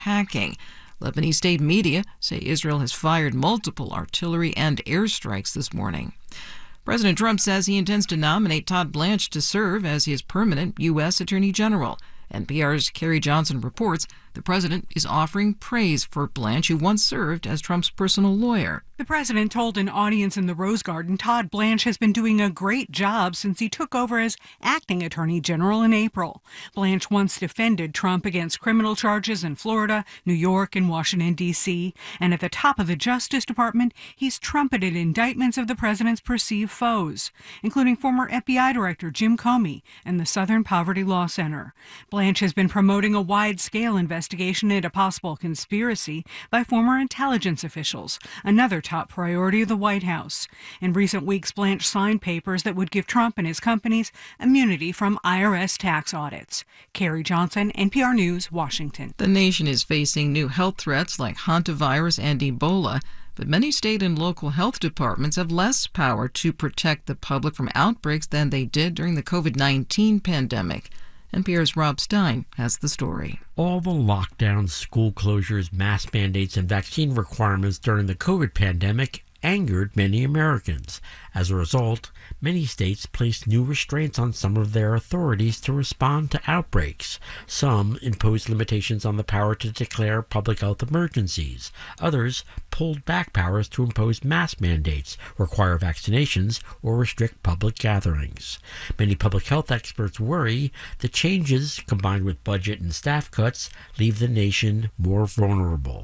hacking. Lebanese state media say Israel has fired multiple artillery and airstrikes this morning. President Trump says he intends to nominate Todd Blanche to serve as his permanent U.S. Attorney General. NPR's Carrie Johnson reports the president is offering praise for Blanche, who once served as Trump's personal lawyer. The president told an audience in the Rose Garden Todd Blanche has been doing a great job since he took over as acting attorney general in April. Blanche once defended Trump against criminal charges in Florida, New York, and Washington, D.C. And at the top of the Justice Department, he's trumpeted indictments of the president's perceived foes, including former FBI Director Jim Comey and the Southern Poverty Law Center. Blanche has been promoting a wide-scale investigation into possible conspiracy by former intelligence officials, another top priority of the White House. In recent weeks, Blanche signed papers that would give Trump and his companies immunity from IRS tax audits. Carrie Johnson, NPR News, Washington. The nation is facing new health threats like hantavirus and Ebola, but many state and local health departments have less power to protect the public from outbreaks than they did during the COVID-19 pandemic. NPR's Rob Stein has the story. All the lockdowns, school closures, mask mandates, and vaccine requirements during the COVID pandemic angered many Americans. As a result, many states placed new restraints on some of their authorities to respond to outbreaks. Some imposed limitations on the power to declare public health emergencies. Others pulled back powers to impose mask mandates, require vaccinations, or restrict public gatherings. Many public health experts worry the changes, combined with budget and staff cuts, leave the nation more vulnerable.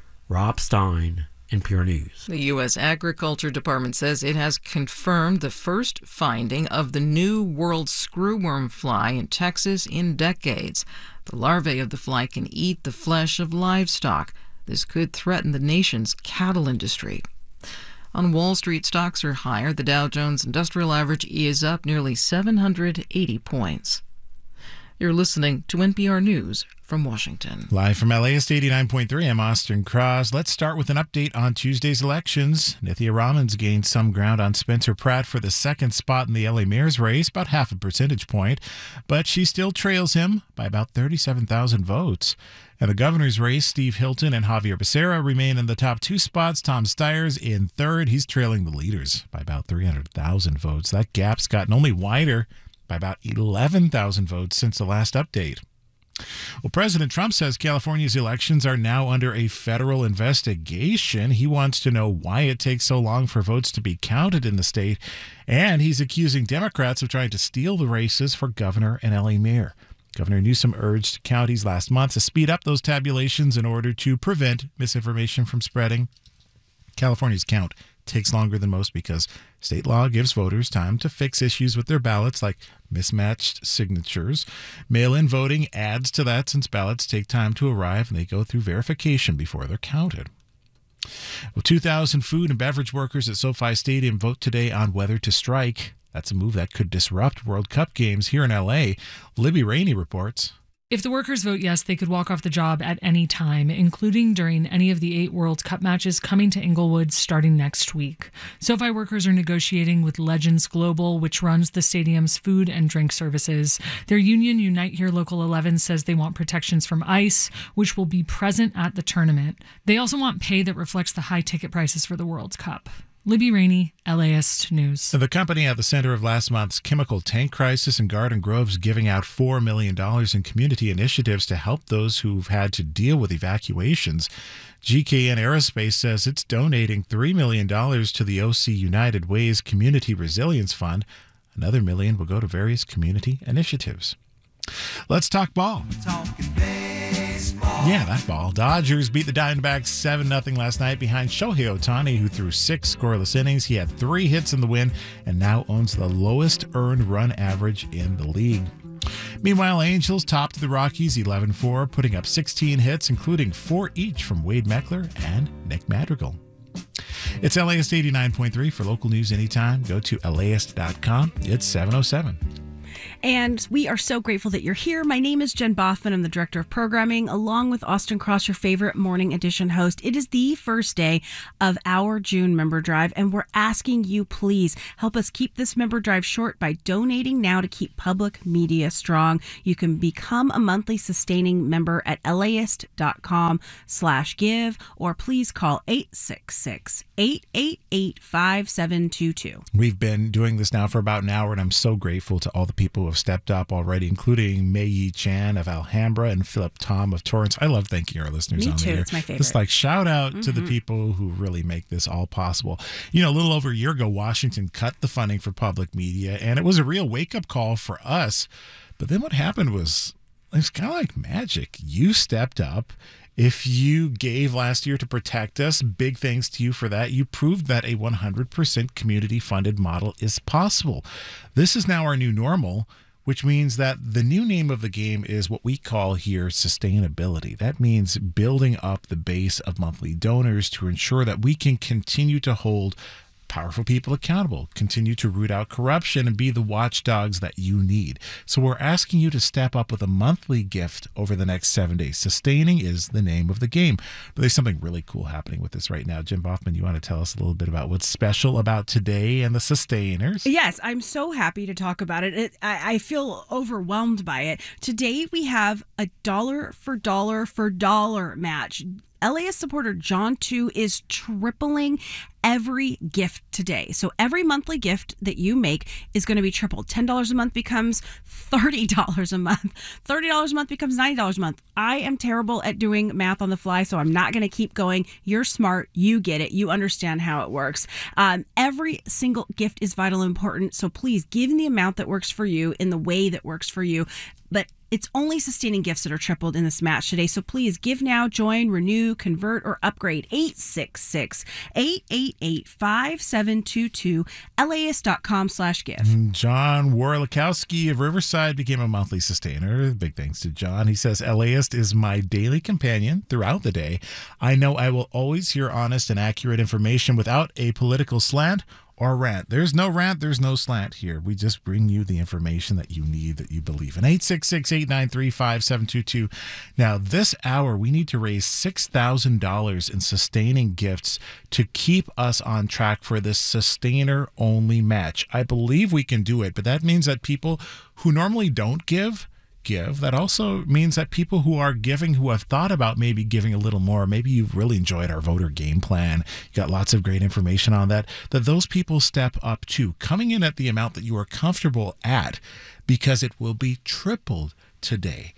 Rob Stein, NPR News. The U.S. Agriculture Department says it has confirmed the first finding of the new world screwworm fly in Texas in decades. The larvae of the fly can eat the flesh of livestock. This could threaten the nation's cattle industry. On Wall Street, stocks are higher. The Dow Jones Industrial Average is up nearly 780 points. You're listening to NPR News from Washington. Live from LAist 89.3, I'm Austin Cross. Let's start with an update on Tuesday's elections. Nithya Raman's gained some ground on Spencer Pratt for the second spot in the LA mayor's race, about half a percentage point, but she still trails him by about 37,000 votes. In the governor's race, Steve Hilton and Javier Becerra remain in the top two spots. Tom Steyer's in third. He's trailing the leaders by about 300,000 votes. That gap's gotten only wider by about 11,000 votes since the last update. Well, President Trump says California's elections are now under a federal investigation. He wants to know why it takes so long for votes to be counted in the state, and he's accusing Democrats of trying to steal the races for governor and LA mayor. Governor Newsom urged counties last month to speed up those tabulations in order to prevent misinformation from spreading. California's count takes longer than most because state law gives voters time to fix issues with their ballots like mismatched signatures. Mail-in voting adds to that since ballots take time to arrive and they go through verification before they're counted. Well, 2,000 food and beverage workers at SoFi Stadium vote today on whether to strike. That's a move that could disrupt World Cup games here in L.A. Libby Rainey reports. If the workers vote yes, they could walk off the job at any time, including during any of the 8 World Cup matches coming to Inglewood starting next week. SoFi workers are negotiating with Legends Global, which runs the stadium's food and drink services. Their union, Unite Here Local 11, says they want protections from ICE, which will be present at the tournament. They also want pay that reflects the high ticket prices for the World Cup. Libby Rainey, LAist News. The company at the center of last month's chemical tank crisis in Garden Grove's giving out $4 million in community initiatives to help those who've had to deal with evacuations. GKN Aerospace says it's donating $3 million to the OC United Way's Community Resilience Fund. Another $1 million will go to various community initiatives. Let's talk ball. Yeah, that ball. Dodgers beat the Diamondbacks 7-0 last night behind Shohei Ohtani, who threw 6 scoreless innings. He had 3 hits in the win and now owns the lowest earned run average in the league. Meanwhile, Angels topped the Rockies 11-4, putting up 16 hits, including 4 each from Wade Meckler and Nick Madrigal. It's LAist 89.3 for local news anytime. Go to LAist.com. It's 7:07. And we are so grateful that you're here. My name is Jen Bothman. I'm the Director of Programming, along with Austin Cross, your favorite Morning Edition host. It is the first day of our June member drive, and we're asking you, please help us keep this member drive short by donating now to keep public media strong. You can become a monthly sustaining member at LAist.com/give, or please call 866-888-5722. We've been doing this now for about an hour, and I'm so grateful to all the people who have stepped up already, including Mei Yi Chan of Alhambra and Philip Tom of Torrance. I love thanking our listeners Me on too. the air. It's my favorite. Just like shout out to the people who really make this all possible. You know, a little over a year ago, Washington cut the funding for public media, and it was a real wake-up call for us. But then what happened was, it's kind of like magic. You stepped up. If you gave last year to protect us, big thanks to you for that. You proved that a 100% community-funded model is possible. This is now our new normal, which means that the new name of the game is what we call here sustainability. That means building up the base of monthly donors to ensure that we can continue to hold powerful people accountable, continue to root out corruption, and be the watchdogs that you need. So we're asking you to step up with a monthly gift over the next 7 days. Sustaining is the name of the game. But there's something really cool happening with this right now. Jim Bothman, you want to tell us a little bit about what's special about today and the Sustainers? Yes, I'm so happy to talk about it. I feel overwhelmed by it. Today we have a dollar for dollar match. LAist supporter John 2 is tripling every gift today. So every monthly gift that you make is going to be tripled. $10 a month becomes $30 a month. $30 a month becomes $90 a month. I am terrible at doing math on the fly, so I'm not going to keep going. You're smart. You get it. You understand how it works. Every single gift is vital and important. So please give the amount that works for you in the way that works for you. But it's only sustaining gifts that are tripled in this match today. So please give now, join, renew, convert, or upgrade. 866-888-5722, LAist.com/give. John Warlikowski of Riverside became a monthly sustainer. Big thanks to John. He says, LAist is my daily companion throughout the day. I know I will always hear honest and accurate information without a political slant or rant. There's no rant, there's no slant here. We just bring you the information that you need, that you believe in. 866-893-5722. Now, this hour, we need to raise $6,000 in sustaining gifts to keep us on track for this sustainer-only match. I believe we can do it, but that means that people who normally don't give. That also means that people who are giving, who have thought about maybe giving a little more, maybe you've really enjoyed our voter game plan, you got lots of great information on that those people step up too, coming in at the amount that you are comfortable at, because it will be tripled today.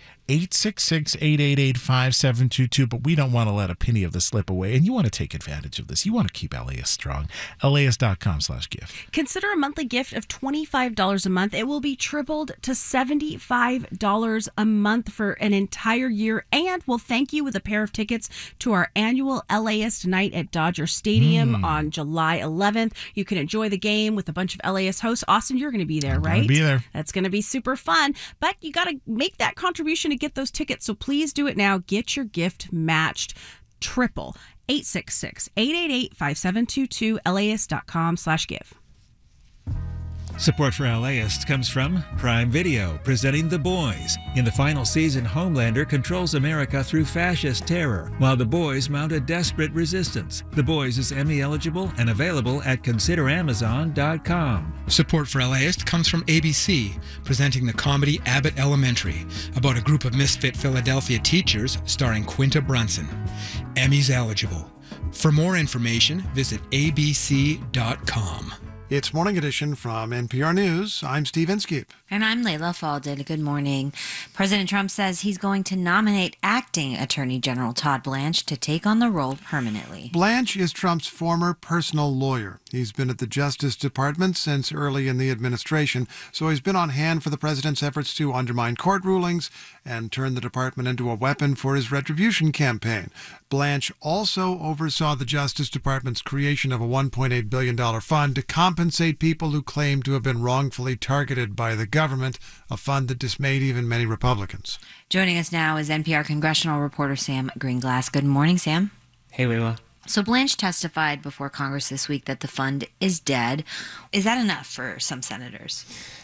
866-888-5722, but we don't want to let a penny of this slip away, and you want to take advantage of this. You want to keep LAist strong. LAist.com/gift. Consider a monthly gift of $25 a month. It will be tripled to $75 a month for an entire year, and we'll thank you with a pair of tickets to our annual LAist night at Dodger Stadium on July 11th. You can enjoy the game with a bunch of LAist hosts. Austin, you're going to be there, right? I'll be there. That's going to be super fun, but you got to make that contribution to get those tickets, so please do it now. Get your gift matched triple. 866-888-5722, LAist.com/give. Support for LAist comes from Prime Video, presenting The Boys. In the final season, Homelander controls America through fascist terror, while the boys mount a desperate resistance. The Boys is Emmy eligible and available at consideramazon.com. Support for LAist comes from ABC, presenting the comedy Abbott Elementary, about a group of misfit Philadelphia teachers starring Quinta Brunson. Emmys eligible. For more information, visit abc.com. It's Morning Edition from NPR News. I'm Steve Inskeep. And I'm Layla Faldin. Good morning. President Trump says he's going to nominate acting Attorney General Todd Blanche to take on the role permanently. Blanche is Trump's former personal lawyer. He's been at the Justice Department since early in the administration, so he's been on hand for the president's efforts to undermine court rulings and turn the department into a weapon for his retribution campaign. Blanche also oversaw the Justice Department's creation of a $1.8 billion fund to compensate people who claim to have been wrongfully targeted by the government, a fund that dismayed even many Republicans. Joining us now is NPR congressional reporter Sam Greenglass. Good morning, Sam. Hey, Layla. So Blanche testified before Congress this week that the fund is dead. Is that enough for some senators?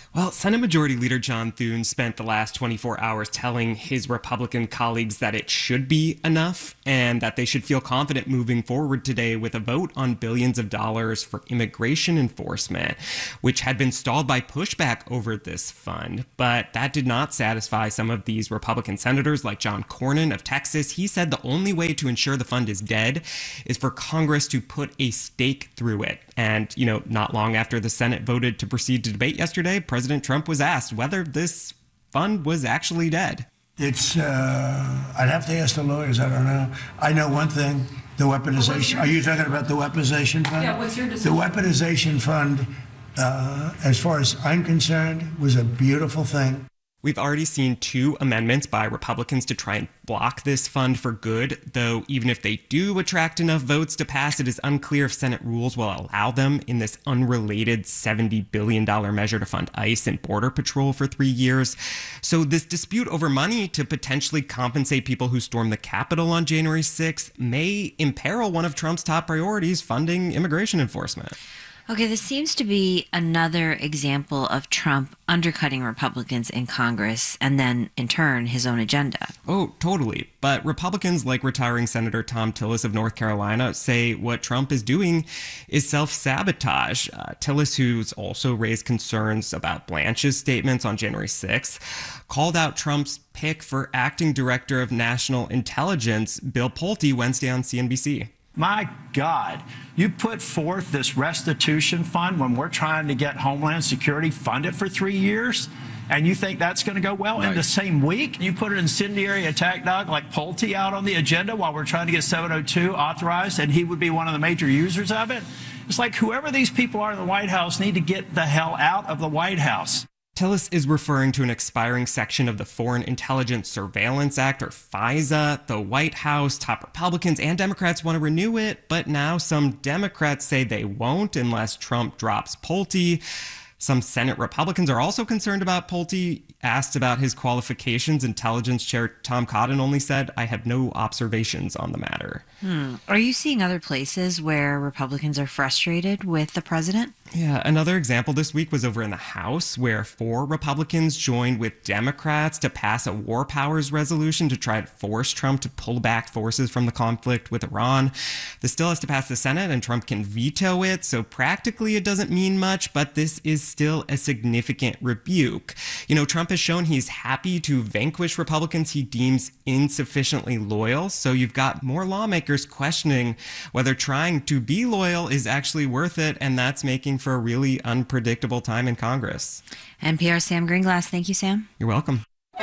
Well, Senate Majority Leader John Thune spent the last 24 hours telling his Republican colleagues that it should be enough and that they should feel confident moving forward today with a vote on billions of dollars for immigration enforcement, which had been stalled by pushback over this fund. But that did not satisfy some of these Republican senators like John Cornyn of Texas. He said the only way to ensure the fund is dead is for Congress to put a stake through it. And, not long after the Senate voted to proceed to debate yesterday, President Trump was asked whether this fund was actually dead. I'd have to ask the lawyers. I don't know. I know one thing, the weaponization. Are you talking about the weaponization fund? Yeah, what's your decision? The weaponization fund, as far as I'm concerned, was a beautiful thing. We've already seen 2 amendments by Republicans to try and block this fund for good, though even if they do attract enough votes to pass, it is unclear if Senate rules will allow them in this unrelated $70 billion measure to fund ICE and Border Patrol for 3 years. So this dispute over money to potentially compensate people who stormed the Capitol on January 6th may imperil one of Trump's top priorities, funding immigration enforcement. Okay, this seems to be another example of Trump undercutting Republicans in Congress and then, in turn, his own agenda. Oh, totally. But Republicans like retiring Senator Thom Tillis of North Carolina say what Trump is doing is self-sabotage. Tillis, who's also raised concerns about Blanche's statements on January 6th, called out Trump's pick for acting director of national intelligence, Bill Pulte, Wednesday on CNBC. My God, you put forth this restitution fund when we're trying to get Homeland Security funded for 3 years, and you think that's going to go well? Right. In the same week, you put an incendiary attack dog like Pulte out on the agenda while we're trying to get 702 authorized, and he would be one of the major users of it. It's like whoever these people are in the White House need to get the hell out of the White House. Tillis is referring to an expiring section of the Foreign Intelligence Surveillance Act, or FISA. The White House, top Republicans and Democrats want to renew it, but now some Democrats say they won't unless Trump drops Pulte. Some Senate Republicans are also concerned about Pulte. Asked about his qualifications, Intelligence Chair Tom Cotton only said, "I have no observations on the matter." Are you seeing other places where Republicans are frustrated with the president? Yeah, another example this week was over in the House, where 4 Republicans joined with Democrats to pass a war powers resolution to try to force Trump to pull back forces from the conflict with Iran. This still has to pass the Senate, and Trump can veto it, so practically it doesn't mean much, but this is still a significant rebuke. Trump has shown he's happy to vanquish Republicans he deems insufficiently loyal, so you've got more lawmakers questioning whether trying to be loyal is actually worth it, and that's making for a really unpredictable time in Congress. NPR's Sam Greenglass. Thank you, Sam. You're welcome.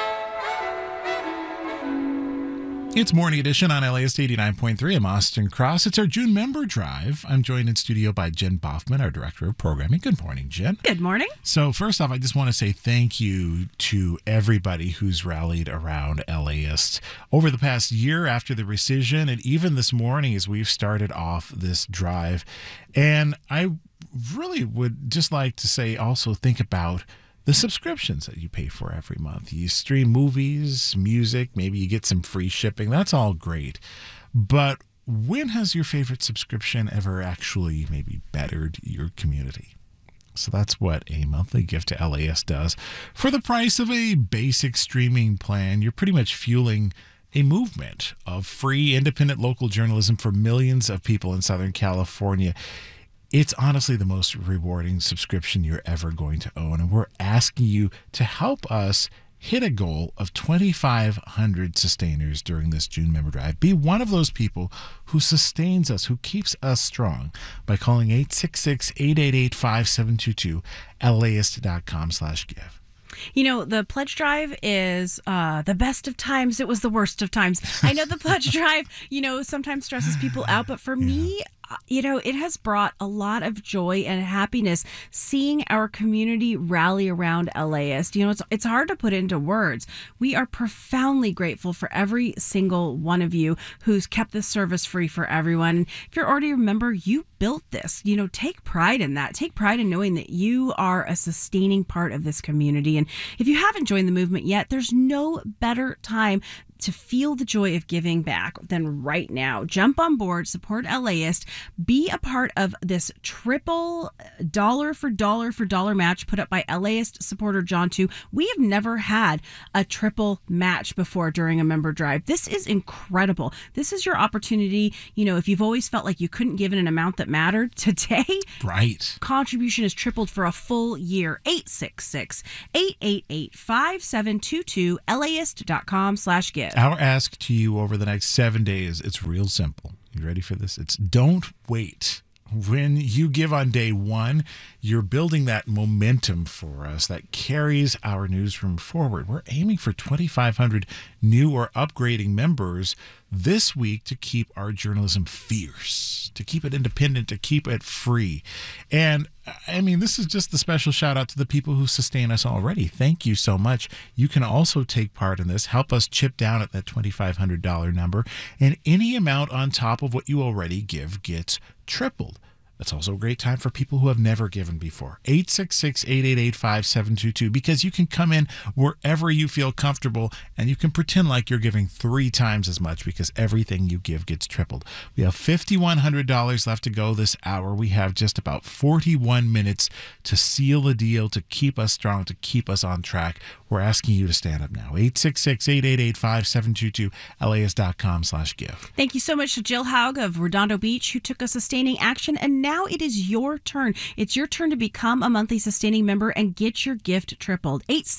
It's Morning Edition on LAist 89.3. I'm Austin Cross. It's our June member drive. I'm joined in studio by Jen Boffman, our Director of Programming. Good morning, Jen. Good morning. So first off, I just want to say thank you to everybody who's rallied around LAist over the past year after the rescission, and even this morning as we've started off this drive. And I really would just like to say also think about the subscriptions that you pay for every month. You stream movies, music, maybe you get some free shipping. That's all great. But when has your favorite subscription ever actually maybe bettered your community? So that's what a monthly gift to LAist does. For the price of a basic streaming plan, you're pretty much fueling a movement of free, independent local journalism for millions of people in Southern California. It's honestly the most rewarding subscription you're ever going to own. And we're asking you to help us hit a goal of 2,500 sustainers during this June member drive. Be one of those people who sustains us, who keeps us strong by calling 866-888-5722, laist.com/give. The pledge drive is the best of times. It was the worst of times. I know the pledge drive, sometimes stresses people out, but for me, it has brought a lot of joy and happiness seeing our community rally around LAist. It's hard to put into words. We are profoundly grateful for every single one of you who's kept this service free for everyone. If you're already a member, you built this. Take pride in that. Take pride in knowing that you are a sustaining part of this community. And if you haven't joined the movement yet, there's no better time to feel the joy of giving back, then right now, jump on board, support LAist, be a part of this triple dollar for dollar match put up by LAist supporter John 2. We have never had a triple match before during a member drive. This is incredible. This is your opportunity. You know, if you've always felt like you couldn't give in an amount that mattered, today, right, contribution is tripled for a full year. 866-888-5722, LAist.com/give. Our ask to you over the next 7 days, it's real simple. You ready for this? It's don't wait. When you give on day one, you're building that momentum for us that carries our newsroom forward. We're aiming for 2,500 new or upgrading members this week to keep our journalism fierce, to keep it independent, to keep it free. And I mean, this is just the special shout out to the people who sustain us already. Thank you so much. You can also take part in this. Help us chip down at that $2,500 number. And any amount on top of what you already give gets tripled. That's also a great time for people who have never given before. 866-888-5722, because you can come in wherever you feel comfortable and you can pretend like you're giving 3 times as much because everything you give gets tripled. We have $5,100 left to go this hour. We have just about 41 minutes to seal the deal, to keep us strong, to keep us on track. We're asking you to stand up now. 866-888-5722, LAist.com/give. Thank you so much to Jill Haug of Redondo Beach, who took a sustaining action. And now it is your turn. It's your turn to become a monthly sustaining member and get your gift tripled.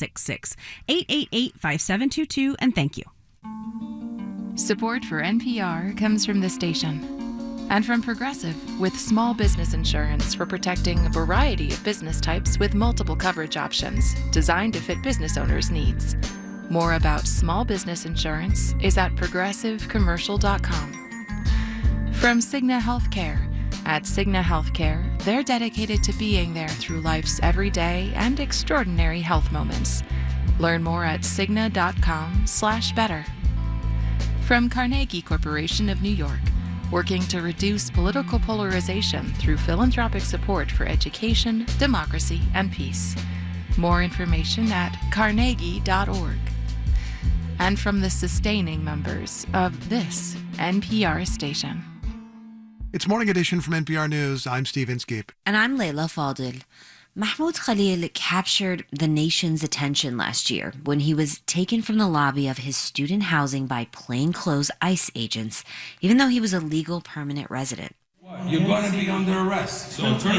866-888-5722. And thank you. Support for NPR comes from the station and from Progressive, with small business insurance for protecting a variety of business types with multiple coverage options designed to fit business owners' needs. More about small business insurance is at progressivecommercial.com. From Cigna Healthcare. At Cigna Healthcare, they're dedicated to being there through life's everyday and extraordinary health moments. Learn more at Cigna.com/better. From Carnegie Corporation of New York, working to reduce political polarization through philanthropic support for education, democracy, and peace. More information at carnegie.org. And from the sustaining members of this NPR station. It's Morning Edition from NPR News. I'm Steve Inskeep. And I'm Layla Fadil. Mahmoud Khalil captured the nation's attention last year when he was taken from the lobby of his student housing by plainclothes ICE agents, even though he was a legal permanent resident. You're going to be under arrest. So turn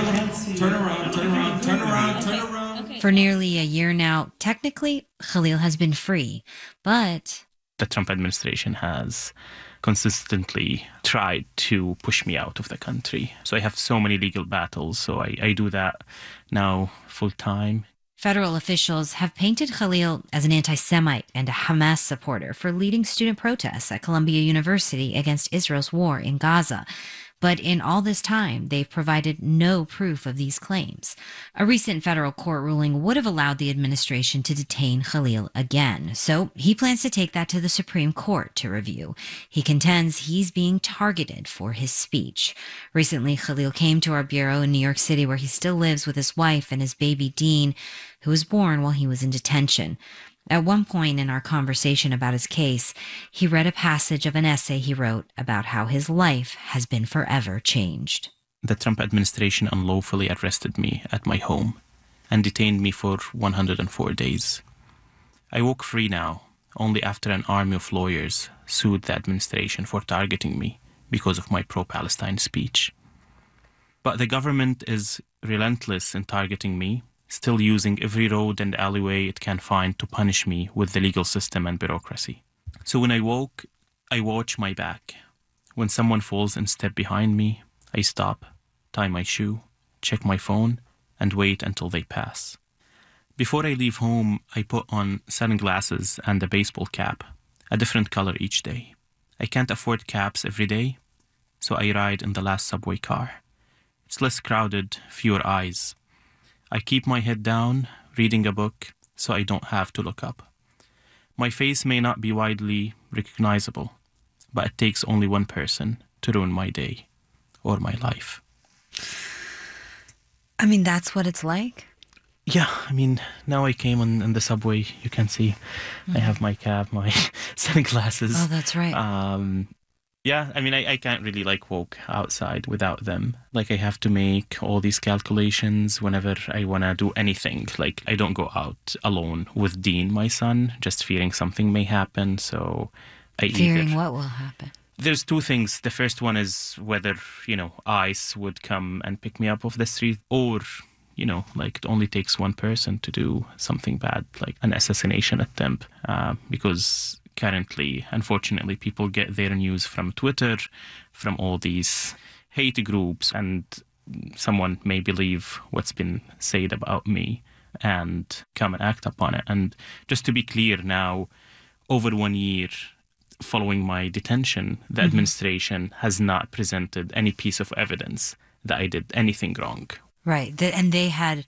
around. For nearly a year now, technically, Khalil has been free, but the Trump administration has consistently tried to push me out of the country. So I have so many legal battles, so I do that now full time. Federal officials have painted Khalil as an anti-Semite and a Hamas supporter for leading student protests at Columbia University against Israel's war in Gaza. But in all this time, they've provided no proof of these claims. A recent federal court ruling would have allowed the administration to detain Khalil again. So he plans to take that to the Supreme Court to review. He contends he's being targeted for his speech. Recently, Khalil came to our bureau in New York City, where he still lives with his wife and his baby Dean, who was born while he was in detention. At one point in our conversation about his case, he read a passage of an essay he wrote about how his life has been forever changed. The Trump administration unlawfully arrested me at my home and detained me for 104 days. I walk free now, only after an army of lawyers sued the administration for targeting me because of my pro-Palestine speech. But the government is relentless in targeting me, still using every road and alleyway it can find to punish me with the legal system and bureaucracy. So when I walk, I watch my back. When someone falls and steps behind me, I stop, tie my shoe, check my phone, and wait until they pass. Before I leave home, I put on sunglasses and a baseball cap, a different color each day. I can't afford caps every day, so I ride in the last subway car. It's less crowded, fewer eyes. I keep my head down, reading a book, so I don't have to look up. My face may not be widely recognizable, but it takes only one person to ruin my day or my life. I mean, that's what it's like? Yeah, I mean, now I came on the subway, you can see I have my cap, my sunglasses. Oh, that's right. Yeah, I mean, I can't really walk outside without them. I have to make all these calculations whenever I want to do anything. I don't go out alone with Dean, my son, just fearing something may happen. So Fearing what will happen? There's two things. The first one is whether, ICE would come and pick me up off the street, or, it only takes one person to do something bad, like an assassination attempt, because currently, unfortunately, people get their news from Twitter, from all these hate groups, and someone may believe what's been said about me and come and act upon it. And just to be clear now, over 1 year following my detention, the administration has not presented any piece of evidence that I did anything wrong. Right. And they had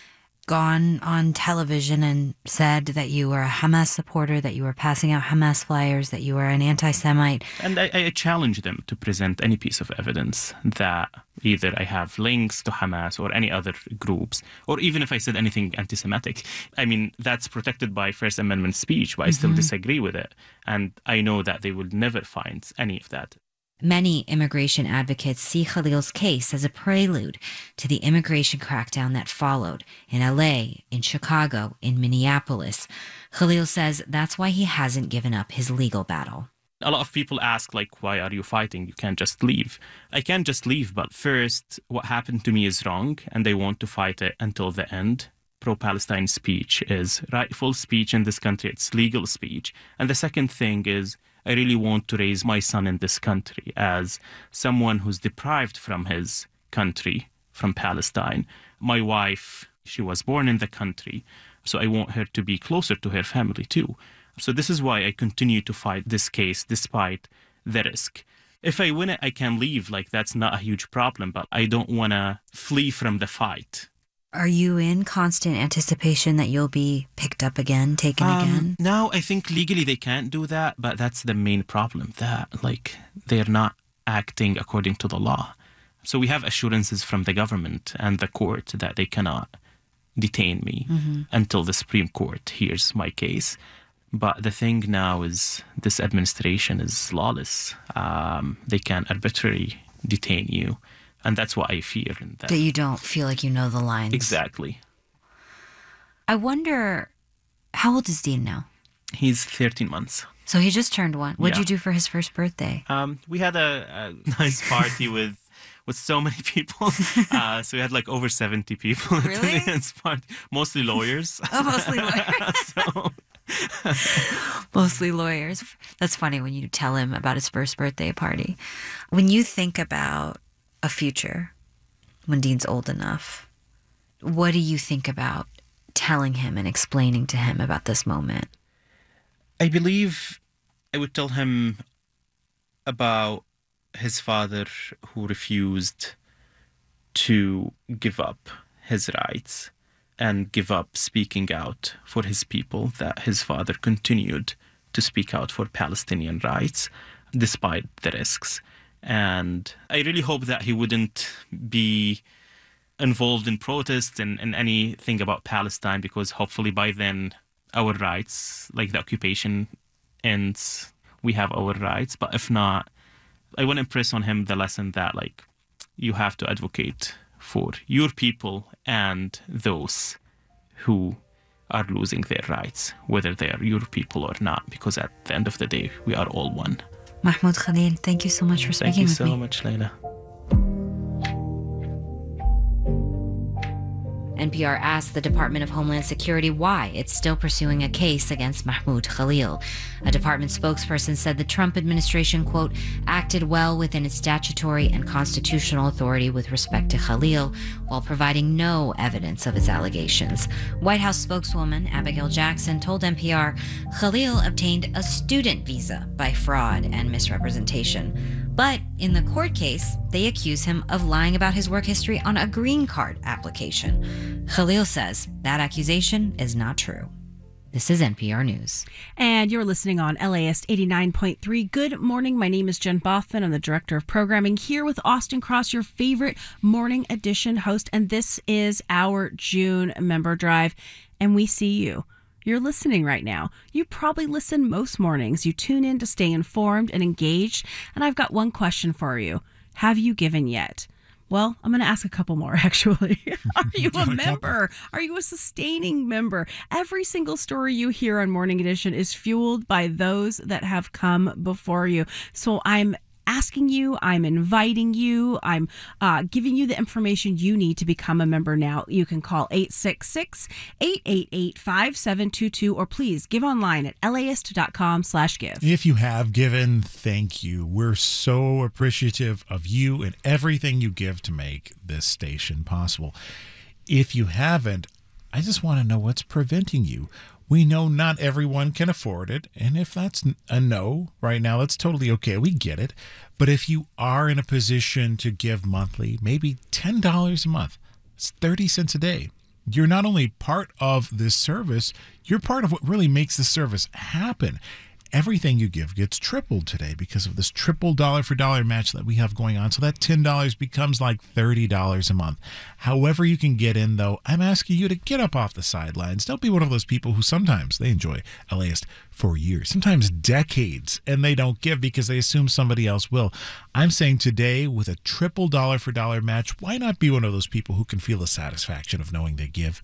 gone on television and said that you were a Hamas supporter, that you were passing out Hamas flyers, that you were an anti-Semite. And I challenge them to present any piece of evidence that either I have links to Hamas or any other groups, or even if I said anything anti-Semitic. I mean, that's protected by First Amendment speech, but I still disagree with it. And I know that they will never find any of that. Many immigration advocates see Khalil's case as a prelude to the immigration crackdown that followed in LA, in Chicago, in Minneapolis. Khalil says that's why he hasn't given up his legal battle. A lot of people ask, why are you fighting? You can't just leave. I can't just leave, but first, what happened to me is wrong, and I want to fight it until the end. Pro-Palestine speech is rightful speech in this country. It's legal speech. And the second thing is, I really want to raise my son in this country as someone who's deprived from his country, from Palestine. My wife, she was born in the country, so I want her to be closer to her family too. So this is why I continue to fight this case despite the risk. If I win it, I can leave. That's not a huge problem, but I don't want to flee from the fight. Are you in constant anticipation that you'll be picked up again, taken again? No, I think legally they can't do that, but that's the main problem, that they're not acting according to the law. So we have assurances from the government and the court that they cannot detain me until the Supreme Court hears my case. But the thing now is this administration is lawless. They can arbitrarily detain you. And that's what I fear. That you don't feel like you know the lines. Exactly. I wonder, how old is Dean now? He's 13 months. So he just turned 1. What'd you do for his first birthday? We had a nice party with so many people. So we had over 70 people at the dance party. Mostly lawyers. Oh, mostly lawyers. Mostly lawyers. That's funny when you tell him about his first birthday party. When you think about a future, when Dean's old enough, what do you think about telling him and explaining to him about this moment? I believe I would tell him about his father who refused to give up his rights and give up speaking out for his people, that his father continued to speak out for Palestinian rights despite the risks. And I really hope that he wouldn't be involved in protests and anything about Palestine, because hopefully by then our rights, the occupation ends, we have our rights. But if not, I want to impress on him the lesson that you have to advocate for your people and those who are losing their rights, whether they are your people or not, because at the end of the day, we are all one. Mahmoud Khalil, thank you so much for speaking with me. Thank you so much, Layla. NPR asked the Department of Homeland Security why it's still pursuing a case against Mahmoud Khalil. A department spokesperson said the Trump administration, quote, acted well within its statutory and constitutional authority with respect to Khalil, while providing no evidence of his allegations. White House spokeswoman Abigail Jackson told NPR Khalil obtained a student visa by fraud and misrepresentation. But in the court case, they accuse him of lying about his work history on a green card application. Khalil says that accusation is not true. This is NPR News. And you're listening on LAist 89.3. Good morning. My name is Jen Boffman. I'm the Director of Programming here with Austin Cross, your favorite morning edition host. And this is our June member drive. And we see you. you're listening right now. You probably listen most mornings. You tune in to stay informed and engaged. And I've got one question for you. Have you given yet? Well, I'm going to ask a couple more, actually. Are you a member? Are you a sustaining member? Every single story you hear on Morning Edition is fueled by those that have come before you. So I'm asking you, I'm inviting you, I'm giving you the information you need to become a member now. You can call 866-888-5722 or please give online at laist.com/give. If you have given, thank you. We're so appreciative of you and everything you give to make this station possible. If you haven't, I just want to know what's preventing you. We know not everyone can afford it, and if that's a no right now, that's totally okay. We get it. But if you are in a position to give monthly, maybe $10 a month, it's 30 cents a day. You're not only part of this service, you're part of what really makes the service happen. Everything you give gets tripled today because of this triple dollar for dollar match that we have going on. So that $10 becomes like $30 a month. However you can get in, though, I'm asking you to get up off the sidelines. Don't be one of those people who sometimes they enjoy LAist for years, sometimes decades, and they don't give because they assume somebody else will. I'm saying today, with a triple dollar for dollar match, why not be one of those people who can feel the satisfaction of knowing they give?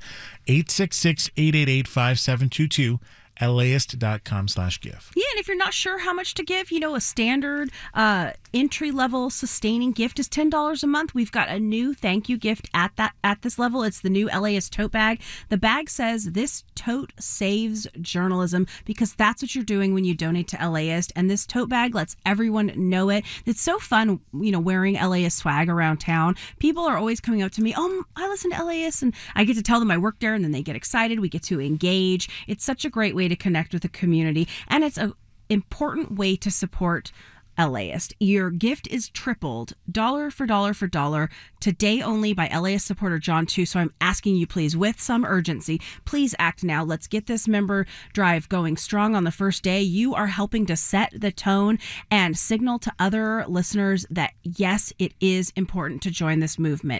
866-888-5722. laist.com/give. Yeah, and if you're not sure how much to give, a standard entry-level sustaining gift is $10 a month. We've got a new thank you gift at this level. It's the new LAist tote bag. The bag says, "This tote saves journalism," because that's what you're doing when you donate to LAist. And this tote bag lets everyone know it. It's so fun, wearing LAist swag around town. People are always coming up to me, "Oh, I listen to LAist," and I get to tell them I work there, and then they get excited. We get to engage. It's such a great way to connect with the community, and it's an important way to support LAist. Your gift is tripled, dollar for dollar for dollar, today only by LAist supporter John Tu. So I'm asking you, please, with some urgency, please act now. Let's get this member drive going strong on the first day. You are helping to set the tone and signal to other listeners that, yes, it is important to join this movement.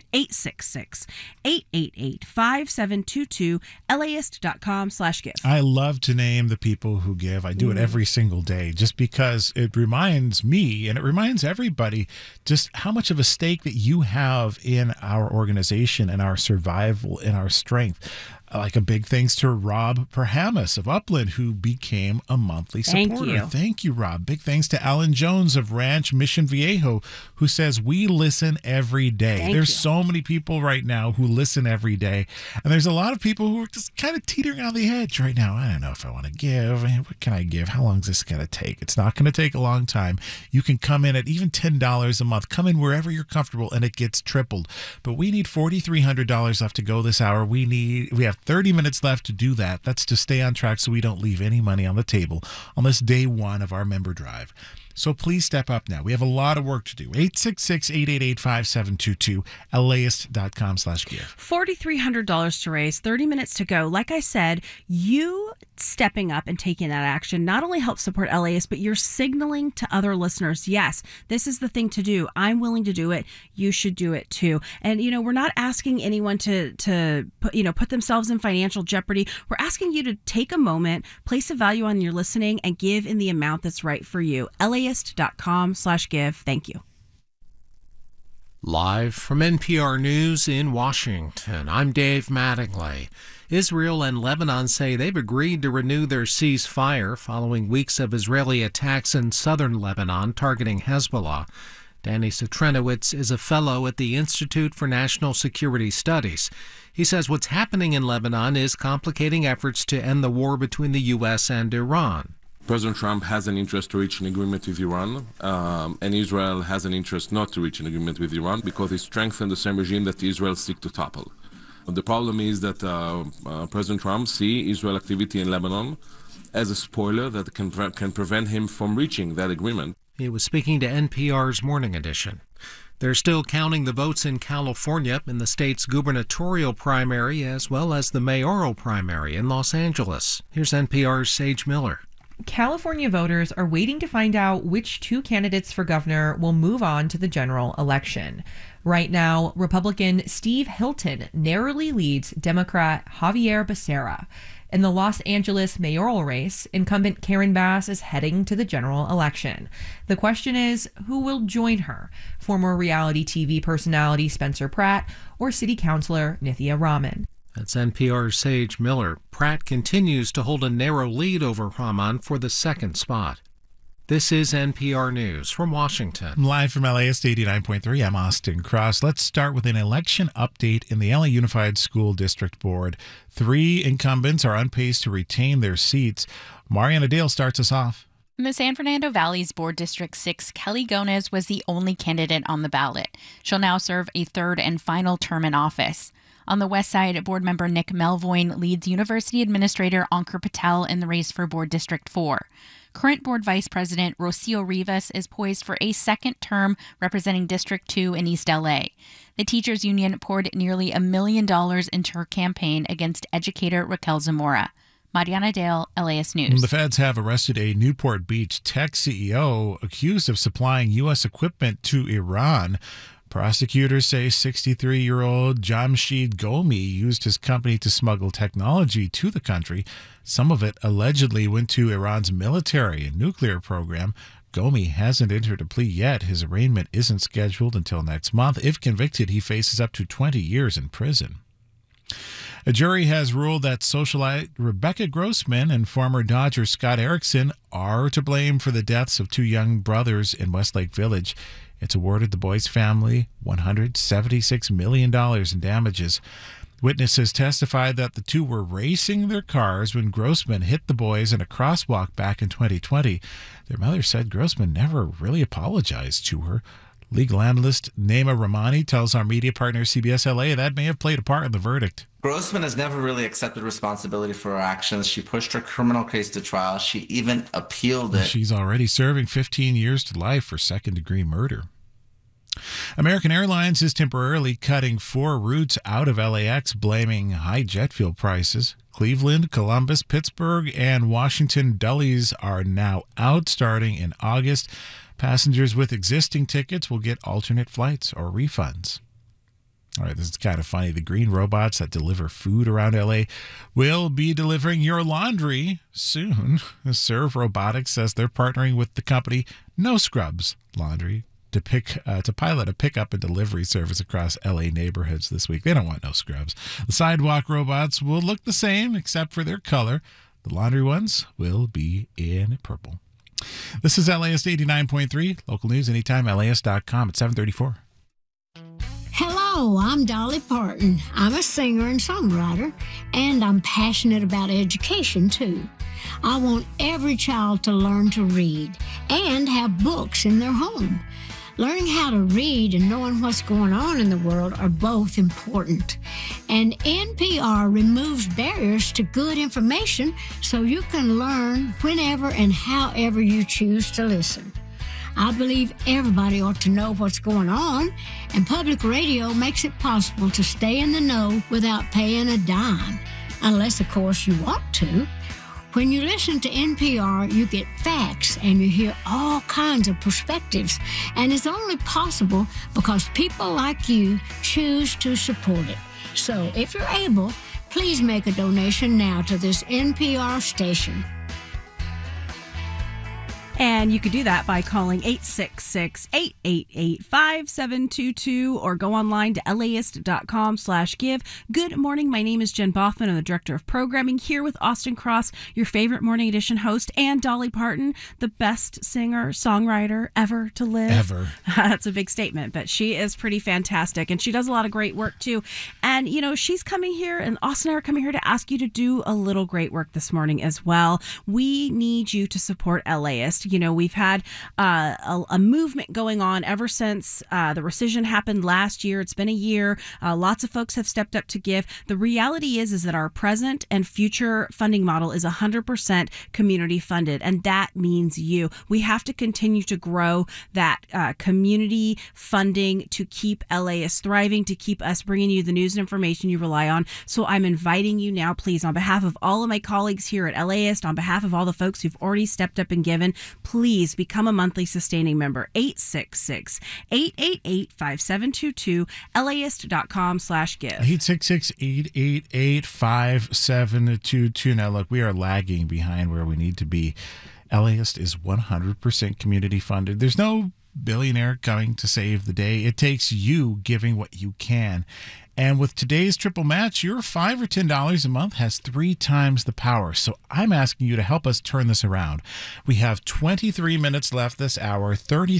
866-888-5722, laist.com/give. I love to name the people who give. I do it every single day just because it reminds me and it reminds everybody just how much of a stake that you have in our organization and our survival and our strength. Like a big thanks to Rob Perhamus of Upland, who became a monthly supporter. Thank you, Rob. Big thanks to Alan Jones of Ranch Mission Viejo, who says, "We listen every day." There's so many people right now who listen every day. And there's a lot of people who are just kind of teetering on the edge right now. I don't know if I want to give. What can I give? How long is this going to take? It's not going to take a long time. You can come in at even $10 a month. Come in wherever you're comfortable, and it gets tripled. But we need $4,300 left to go this hour. We have 30 minutes left to do that. That's to stay on track so we don't leave any money on the table on this day one of our member drive. So please step up now. We have a lot of work to do. 866-888-5722, laist.com/give. $4,300 to raise, 30 minutes to go. Like I said, you stepping up and taking that action not only helps support LAist, but you're signaling to other listeners, yes, this is the thing to do. I'm willing to do it. You should do it too. And, we're not asking anyone to put themselves in financial jeopardy. We're asking you to take a moment, place a value on your listening, and give in the amount that's right for you. laist.com/give. Thank you. Live from NPR News in Washington, I'm Dave Mattingly. Israel and Lebanon say they've agreed to renew their ceasefire following weeks of Israeli attacks in southern Lebanon targeting Hezbollah. Danny Citrinowicz is a fellow at the Institute for National Security Studies. He says what's happening in Lebanon is complicating efforts to end the war between the U.S. and Iran. President Trump has an interest to reach an agreement with Iran, and Israel has an interest not to reach an agreement with Iran because it strengthens the same regime that Israel seeks to topple. The problem is that President Trump sees Israel activity in Lebanon as a spoiler that can prevent him from reaching that agreement. He was speaking to NPR's Morning Edition. They're still counting the votes in California in the state's gubernatorial primary as well as the mayoral primary in Los Angeles. Here's NPR's Sage Miller. California voters are waiting to find out which two candidates for governor will move on to the general election. Right now, Republican Steve Hilton narrowly leads Democrat Javier Becerra. In the Los Angeles mayoral race, incumbent Karen Bass is heading to the general election. The question is, who will join her? Former reality TV personality Spencer Pratt or City Councilor Nithya Raman? That's NPR's Sage Miller. Pratt continues to hold a narrow lead over Raman for the second spot. This is NPR News from Washington. Live from LAist 89.3, I'm Austin Cross. Let's start with an election update in the LA Unified School District Board. 3 incumbents are on pace to retain their seats. Mariana Dale starts us off. In the San Fernando Valley's Board District 6, Kelly Gonez was the only candidate on the ballot. She'll now serve a third and final term in office. On the west side, board member Nick Melvoin leads University Administrator Ankur Patel in the race for Board District 4. Current board vice president Rocio Rivas is poised for a second term representing District 2 in East LA. The teachers union poured nearly $1 million into her campaign against educator Raquel Zamora. Mariana Dale, LAist News. The feds have arrested a Newport Beach tech CEO accused of supplying U.S. equipment to Iran. Prosecutors say 63-year-old Jamshid Gomi used his company to smuggle technology to the country. Some of it allegedly went to Iran's military and nuclear program. Gomi hasn't entered a plea yet. His arraignment isn't scheduled until next month. If convicted, he faces up to 20 years in prison. A jury has ruled that socialite Rebecca Grossman and former Dodger Scott Erickson are to blame for the deaths of 2 young brothers in Westlake Village. It's awarded the boys' family $176 million in damages. Witnesses testified that the 2 were racing their cars when Grossman hit the boys in a crosswalk back in 2020. Their mother said Grossman never really apologized to her. Legal analyst Naima Rahmani tells our media partner CBS LA that may have played a part in the verdict. Grossman has never really accepted responsibility for her actions. She pushed her criminal case to trial. She even appealed it. She's already serving 15 years to life for second-degree murder. American Airlines is temporarily cutting 4 routes out of LAX, blaming high jet fuel prices. Cleveland, Columbus, Pittsburgh, and Washington Dulles are now out starting in August. Passengers with existing tickets will get alternate flights or refunds. All right, this is kind of funny. The green robots that deliver food around LA will be delivering your laundry soon. Serve Robotics says they're partnering with the company No Scrubs Laundry to pilot a pickup and delivery service across LA neighborhoods this week. They don't want no scrubs. The sidewalk robots will look the same except for their color. The laundry ones will be in purple. This is LAist 89.3. Local news anytime, LAist.com at 7:34. Hello, I'm Dolly Parton. I'm a singer and songwriter, and I'm passionate about education, too. I want every child to learn to read and have books in their home. Learning how to read and knowing what's going on in the world are both important. And NPR removes barriers to good information so you can learn whenever and however you choose to listen. I believe everybody ought to know what's going on, and public radio makes it possible to stay in the know without paying a dime. Unless, of course, you want to. When you listen to NPR, you get facts and you hear all kinds of perspectives. And it's only possible because people like you choose to support it. So if you're able, please make a donation now to this NPR station. And you could do that by calling 866-888-5722 or go online to laist.com/give. Good morning. My name is Jen Boffman. I'm the Director of Programming here with Austin Cross, your favorite Morning Edition host, and Dolly Parton, the best singer, songwriter ever to live. Ever. That's a big statement, but she is pretty fantastic, and she does a lot of great work, too. And, you know, she's coming here, and Austin and I are coming here to ask you to do a little great work this morning as well. We need you to support LAist. LAist. You know, we've had a movement going on ever since the rescission happened last year. It's been a year. Lots of folks have stepped up to give. The reality is that our present and future funding model is 100% community funded, and that means you. We have to continue to grow that community funding to keep LAist thriving, to keep us bringing you the news and information you rely on. So I'm inviting you now, please, on behalf of all of my colleagues here at LAist, on behalf of all the folks who've already stepped up and given, please become a monthly sustaining member. 866-888-5722, LAist.com/give. 866-888-5722. Now, look, we are lagging behind where we need to be. LAist is 100% community funded. There's no billionaire coming to save the day. It takes you giving what you can. And with today's triple match, your $5 or $10 a month has 3 times the power. So I'm asking you to help us turn this around. We have 23 minutes left this hour,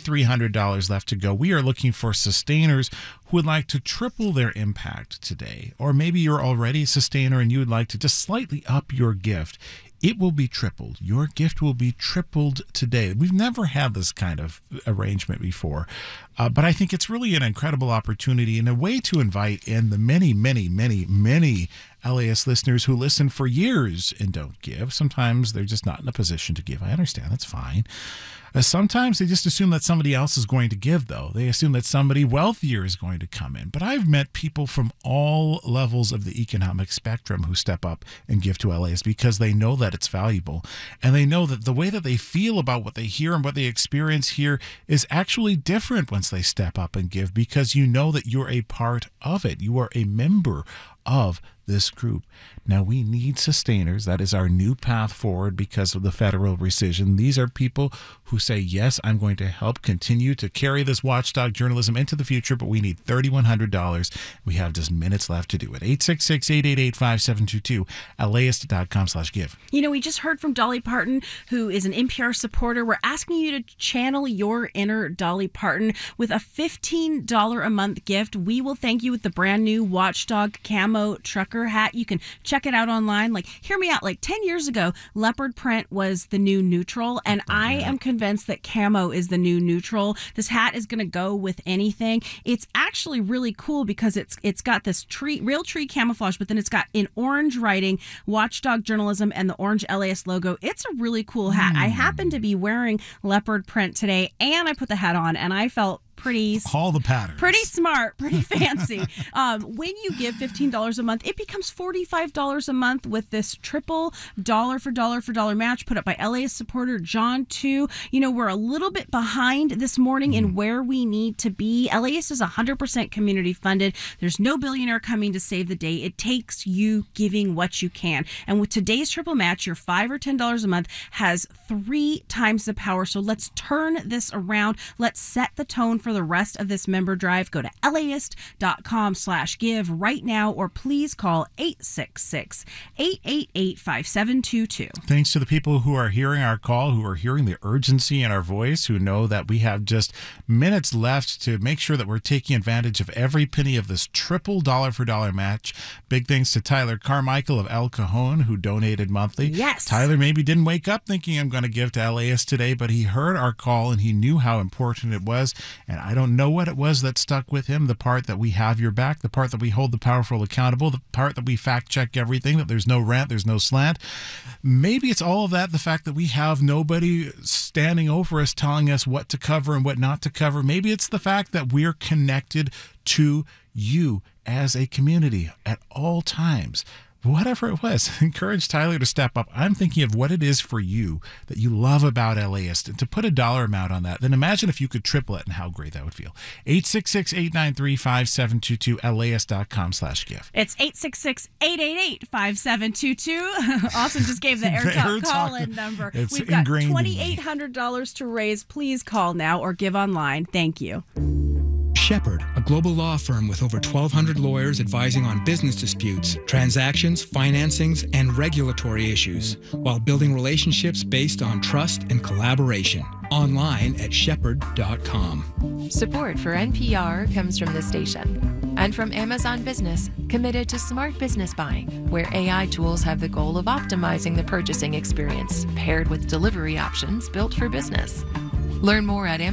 $3,300 left to go. We are looking for sustainers who would like to triple their impact today. Or maybe you're already a sustainer and you would like to just slightly up your gift. It will be tripled. Your gift will be tripled today. We've never had this kind of arrangement before, but I think it's really an incredible opportunity and a way to invite in the many, many, many, many LAist listeners who listen for years and don't give. Sometimes they're just not in a position to give. I understand. That's fine. Sometimes they just assume that somebody else is going to give, though. They assume that somebody wealthier is going to come in. But I've met people from all levels of the economic spectrum who step up and give to LAist because they know that it's valuable. And they know that the way that they feel about what they hear and what they experience here is actually different once they step up and give, because you know that you're a part of it. You are a member of this group. Now, we need sustainers. That is our new path forward because of the federal rescission. These are people who say, yes, I'm going to help continue to carry this watchdog journalism into the future, but we need $3,100. We have just minutes left to do it. 866-888-5722, LAist.com/give. You know, we just heard from Dolly Parton, who is an NPR supporter. We're asking you to channel your inner Dolly Parton with a $15 a month gift. We will thank you with the brand new Watchdog Camo Trucker hat. You can check it out online. Like, hear me out. Like 10 years ago, leopard print was the new neutral, and I am convinced that camo is the new neutral. This hat is going to go with anything. It's actually really cool because it's got this real tree camouflage, but then it's got in orange writing, Watchdog Journalism, and the orange LAist logo. It's a really cool hat. I happen to be wearing leopard print today, and I put the hat on, and I felt pretty smart, pretty fancy. When you give $15 a month, it becomes $45 a month with this triple dollar for dollar match put up by LAist supporter John 2. You know, we're a little bit behind this morning in where we need to be. LAist is 100% community funded. There's no billionaire coming to save the day. It takes you giving what you can. And with today's triple match, your $5 or $10 a month has 3 times the power. So let's turn this around. Let's set the tone for the rest of this member drive. Go to LAist.com/give right now, or please call 866-888-5722. Thanks to the people who are hearing our call, who are hearing the urgency in our voice, who know that we have just minutes left to make sure that we're taking advantage of every penny of this triple dollar for dollar match. Big thanks to Tyler Carmichael of El Cajon, who donated monthly. Yes. Tyler maybe didn't wake up thinking I'm going to give to LAist today, but he heard our call and he knew how important it was. And I don't know what it was that stuck with him, the part that we have your back, the part that we hold the powerful accountable, the part that we fact check everything, that there's no rant, there's no slant. Maybe it's all of that, the fact that we have nobody standing over us telling us what to cover and what not to cover. Maybe it's the fact that we're connected to you as a community at all times. Whatever it was, encourage Tyler to step up. I'm thinking of what it is for you that you love about LAist, and to put a dollar amount on that, then imagine if you could triple it and how great that would feel. 866-893-5722, LAist.com/give. It's 866-888-5722. Austin just gave the AirTalk call-in number. We've got $2,800 to raise. Please call now or give online. Thank you. Shepherd, a global law firm with over 1,200 lawyers advising on business disputes, transactions, financings, and regulatory issues, while building relationships based on trust and collaboration. Online at shepherd.com. Support for NPR comes from the station. And from Amazon Business, committed to smart business buying, where AI tools have the goal of optimizing the purchasing experience, paired with delivery options built for business. Learn more at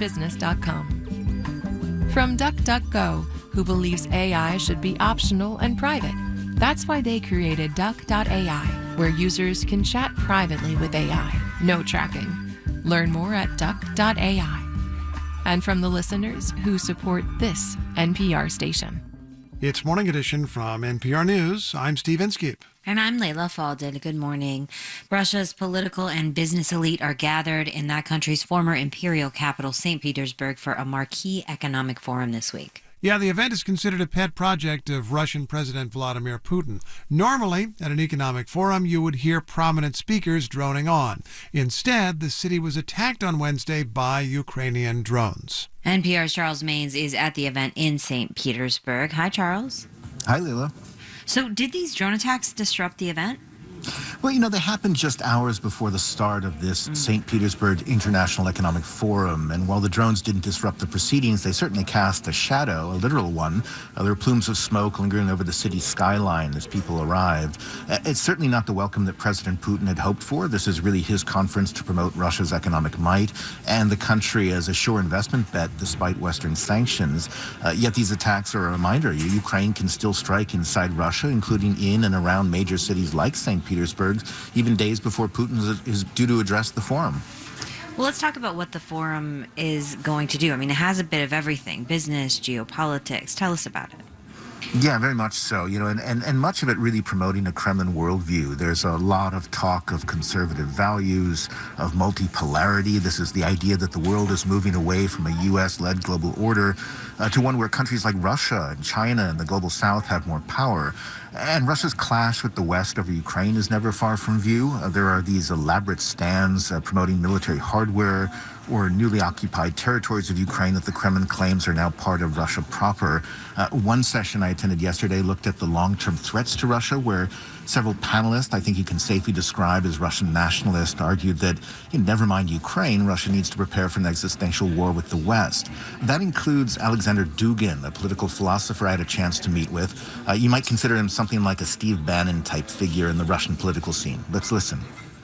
amazonbusiness.com. From DuckDuckGo, who believes AI should be optional and private. That's why they created Duck.ai, where users can chat privately with AI. No tracking. Learn more at Duck.ai. And from the listeners who support this NPR station. It's Morning Edition from NPR News. I'm Steve Inskeep. And I'm Layla Falded. Good morning. Russia's political and business elite are gathered in that country's former imperial capital, St. Petersburg, for a marquee economic forum this week. Yeah, the event is considered a pet project of Russian President Vladimir Putin. Normally, at an economic forum, you would hear prominent speakers droning on. Instead, the city was attacked on Wednesday by Ukrainian drones. NPR's Charles Maynes is at the event in St. Petersburg. Hi, Charles. Hi, Leila. So did these drone attacks disrupt the event? Well, they happened just hours before the start of this St. Petersburg International Economic Forum. And while the drones didn't disrupt the proceedings, they certainly cast a shadow, a literal one. There were plumes of smoke lingering over the city's skyline as people arrived. It's certainly not the welcome that President Putin had hoped for. This is really his conference to promote Russia's economic might and the country as a sure investment bet despite Western sanctions. Yet these attacks are a reminder. Ukraine can still strike inside Russia, including in and around major cities like St. Petersburg, even days before Putin is due to address the forum. Well, let's talk about what the forum is going to do. I mean, it has a bit of everything: business, geopolitics. Tell us about it. Yeah, very much so. And much of it really promoting a Kremlin worldview. There's a lot of talk of conservative values, of multipolarity. This is the idea that the world is moving away from a U.S.-led global order to one where countries like Russia and China and the global South have more power. And Russia's clash with the West over Ukraine is never far from view. There are these elaborate stands promoting military hardware or newly occupied territories of Ukraine that the Kremlin claims are now part of Russia proper. One session I attended yesterday looked at the long-term threats to Russia, where several panelists, I think you can safely describe as Russian nationalists, argued that, never mind Ukraine, Russia needs to prepare for an existential war with the West. That includes Alexander Dugin, a political philosopher I had a chance to meet with. You might consider him something like a Steve Bannon-type figure in the Russian political scene. Let's listen.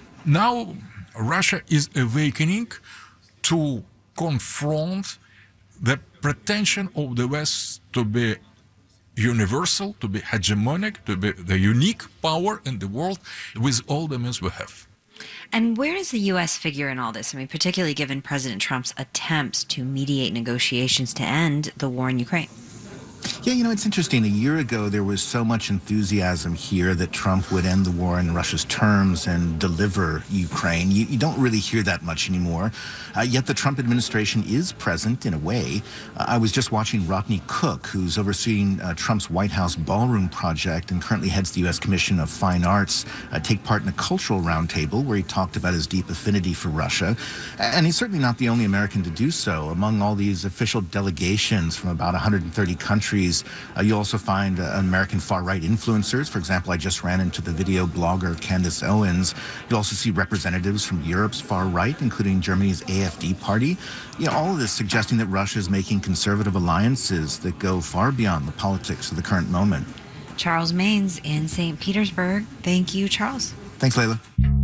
Now, Russia is awakening to confront the pretension of the West to be universal, to be hegemonic, to be the unique power in the world with all the means we have. And where does the U.S. figure in all this? I mean, particularly given President Trump's attempts to mediate negotiations to end the war in Ukraine. Yeah, it's interesting. A year ago, there was so much enthusiasm here that Trump would end the war in Russia's terms and deliver Ukraine. You don't really hear that much anymore. Yet the Trump administration is present in a way. I was just watching Rodney Cook, who's overseeing Trump's White House ballroom project and currently heads the U.S. Commission of Fine Arts, take part in a cultural roundtable where he talked about his deep affinity for Russia. And he's certainly not the only American to do so. Among all these official delegations from about 130 countries, you also find American far-right influencers. For example, I just ran into the video blogger Candace Owens. You also see representatives from Europe's far-right, including Germany's AfD party. All of this suggesting that Russia is making conservative alliances that go far beyond the politics of the current moment. Charles Maynes in St. Petersburg. Thank you, Charles. Thanks, Layla.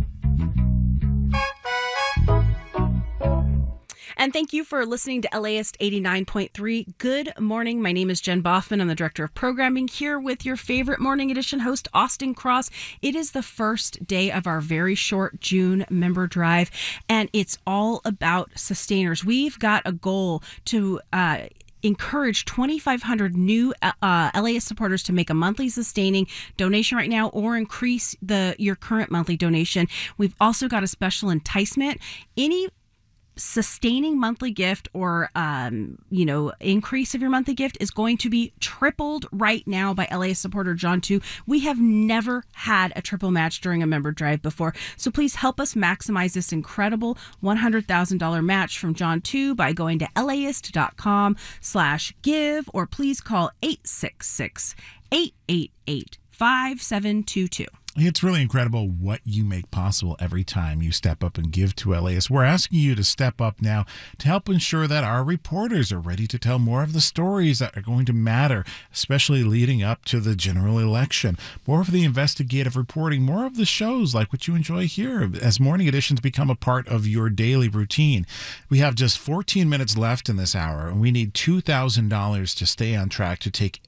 And thank you for listening to LAist 89.3. Good morning. My name is Jen Boffman. I'm the Director of Programming here with your favorite Morning Edition host, Austin Cross. It is the first day of our very short June member drive, and it's all about sustainers. We've got a goal to encourage 2,500 new LAist supporters to make a monthly sustaining donation right now or increase your current monthly donation. We've also got a special enticement. Any sustaining monthly gift or increase of your monthly gift is going to be tripled right now by LAist supporter John 2. We have never had a triple match during a member drive before, so please help us maximize this incredible $100,000 match from John 2 by going to laist.com/give, or please call 866-888-5722. It's really incredible what you make possible every time you step up and give to LAist. We're asking you to step up now to help ensure that our reporters are ready to tell more of the stories that are going to matter, especially leading up to the general election. More of the investigative reporting, more of the shows like what you enjoy here as morning editions become a part of your daily routine. We have just 14 minutes left in this hour, and we need $2,000 to stay on track to take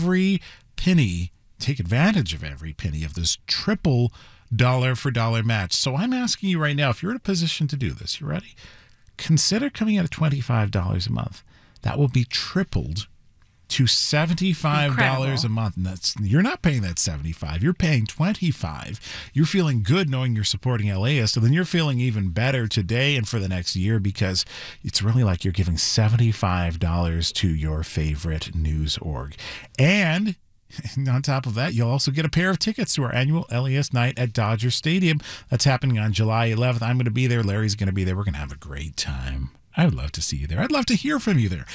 advantage of every penny of this triple dollar for dollar match. So I'm asking you right now, if you're in a position to do this, you ready? Consider coming at $25 a month. That will be tripled to $75 a month. And you're not paying that $75. You're paying $25. You're feeling good knowing you're supporting LAist, and then you're feeling even better today and for the next year, because it's really like you're giving $75 to your favorite news org. And on top of that, you'll also get a pair of tickets to our annual LAist night at Dodger Stadium. That's happening on July 11th. I'm going to be there. Larry's going to be there. We're going to have a great time. I would love to see you there. I'd love to hear from you there.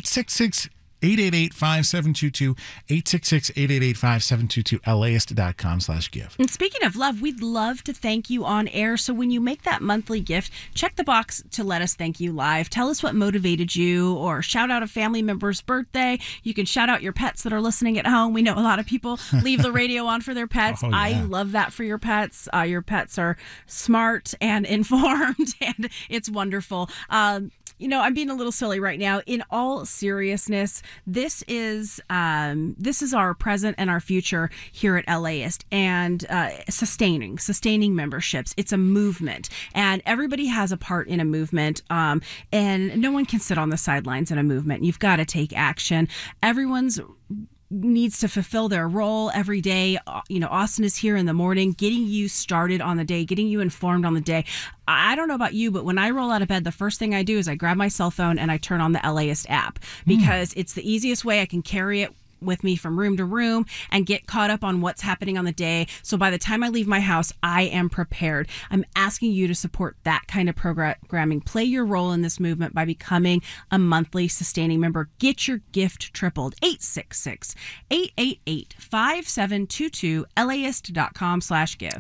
866-888-5722, 866-888-5722, LAist.com/give. And speaking of love, we'd love to thank you on air. So when you make that monthly gift, check the box to let us thank you live. Tell us what motivated you, or shout out a family member's birthday. You can shout out your pets that are listening at home. We know a lot of people leave the radio on for their pets. Oh, yeah. I love that for your pets. Your pets are smart and informed, and it's wonderful. I'm being a little silly right now. In all seriousness, this is our present and our future here at LAist, and sustaining memberships. It's a movement, and everybody has a part in a movement. And no one can sit on the sidelines in a movement. You've got to take action. Everyone's needs to fulfill their role every day. Austin is here in the morning, getting you started on the day, getting you informed on the day. I don't know about you, but when I roll out of bed, the first thing I do is I grab my cell phone and I turn on the LAist app, because it's the easiest way I can carry it with me from room to room and get caught up on what's happening on the day. So by the time I leave my house, I am prepared. I'm asking you to support that kind of programming. Play your role in this movement by becoming a monthly sustaining member. Get your gift tripled. 866-888-5722, LAist.com/give.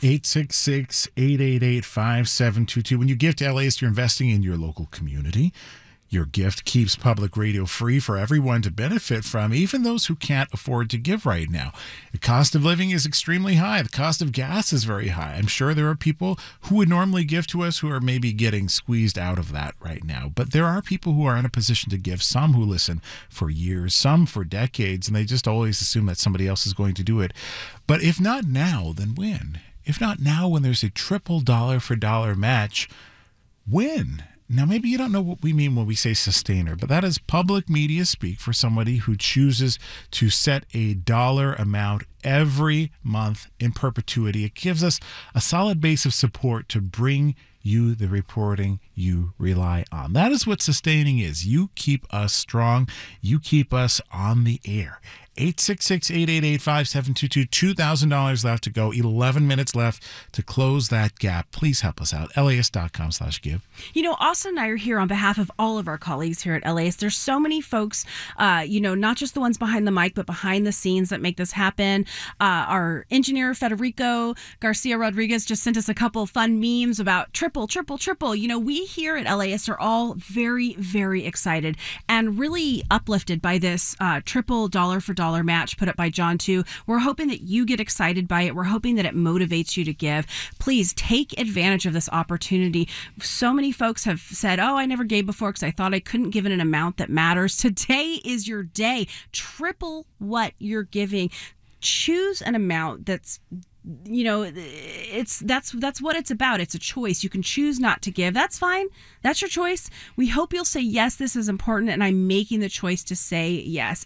866-888-5722. When you give to LAist, you're investing in your local community. Your gift keeps public radio free for everyone to benefit from, even those who can't afford to give right now. The cost of living is extremely high. The cost of gas is very high. I'm sure there are people who would normally give to us who are maybe getting squeezed out of that right now. But there are people who are in a position to give, some who listen for years, some for decades, and they just always assume that somebody else is going to do it. But if not now, then when? If not now, when there's a triple dollar for dollar match, when? Now, maybe you don't know what we mean when we say sustainer, but that is public media speak for somebody who chooses to set a dollar amount every month in perpetuity. It gives us a solid base of support to bring you the reporting you rely on. That is what sustaining is. You keep us strong. You keep us on the air. 866-888-5722, $2,000 left to go, 11 minutes left to close that gap. Please help us out. LAist.com/give. Austin and I are here on behalf of all of our colleagues here at LAist. There's so many folks, not just the ones behind the mic, but behind the scenes that make this happen. Our engineer, Federico Garcia Rodriguez, just sent us a couple of fun memes about triple. We here at LAist are all very, very excited and really uplifted by this triple dollar for dollar match put up by John 2. We're hoping that you get excited by it. We're hoping that it motivates you to give. Please take advantage of this opportunity. So many folks have said, I never gave before because I thought I couldn't give in an amount that matters. Today is your day. Triple what you're giving. Choose an amount that's that's what it's about. It's a choice. You can choose not to give. That's fine. That's your choice. We hope you'll say, yes, this is important, and I'm making the choice to say yes.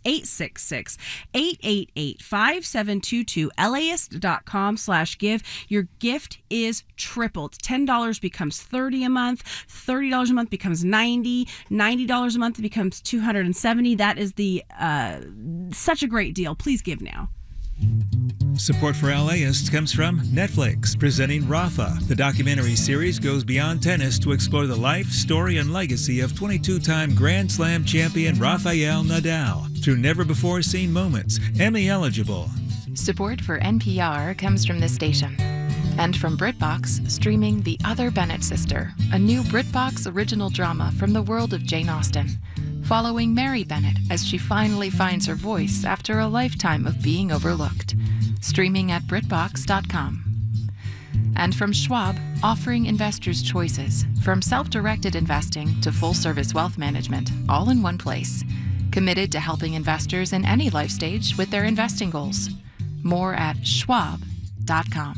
866-888-5722, LAist.com/give. Your gift is tripled. $10 becomes $30 a month. $30 a month becomes $90. $90 a month becomes $270. That is such a great deal. Please give now. Support for LAist comes from Netflix, presenting Rafa. The documentary series goes beyond tennis to explore the life, story, and legacy of 22-time Grand Slam champion Rafael Nadal through never-before-seen moments. Emmy eligible. Support for NPR comes from this station and from BritBox, streaming The Other Bennett Sister, a new BritBox original drama from the world of Jane Austen, following Mary Bennett as she finally finds her voice after a lifetime of being overlooked. Streaming at BritBox.com. And from Schwab, offering investors choices, from self-directed investing to full-service wealth management, all in one place. Committed to helping investors in any life stage with their investing goals. More at Schwab.com.